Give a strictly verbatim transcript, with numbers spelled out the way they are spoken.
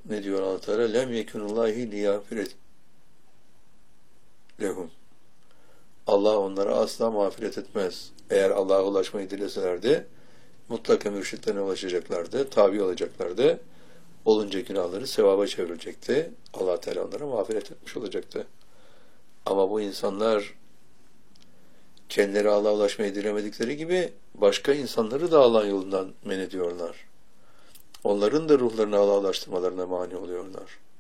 Ne diyor Allah Teala? Lem yekunullahi liyagfiret lehum. Allah onlara asla mağfiret etmez. Eğer Allah'a ulaşmayı dileselerdi, mutlaka mürşitlerine ulaşacaklardı, tabi olacaklardı. Olunca günahları sevaba çevrilecekti. Allah Teala onlara mağfiret etmiş olacaktı. Ama bu insanlar kendileri Allah'a ulaşmayı dilemedikleri gibi başka insanları da Allah yolundan men ediyorlar. Onların da ruhlarını Allah'a ulaştırmalarına mani oluyorlar.